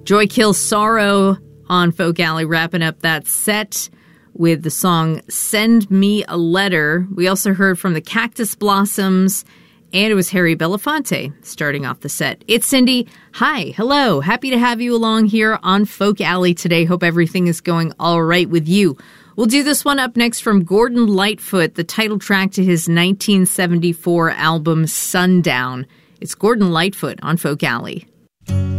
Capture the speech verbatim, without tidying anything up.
Joy Kills Sorrow on Folk Alley, wrapping up that set with the song Send Me a Letter. We also heard from the Cactus Blossoms, and it was Harry Belafonte starting off the set. It's Cindy. Hi. Hello. Happy to have you along here on Folk Alley today. Hope everything is going all right with you. We'll do this one up next from Gordon Lightfoot, the title track to his nineteen seventy-four album Sundown. It's Gordon Lightfoot on Folk Alley.